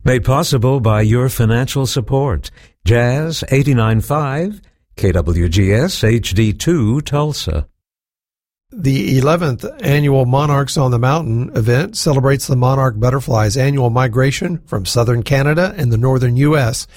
Made possible by your financial support. Jazz 89.5, KWGS HD2 Tulsa. The 11th annual Monarchs on the Mountain event celebrates the monarch butterfly's annual migration from southern Canada and the northern U.S.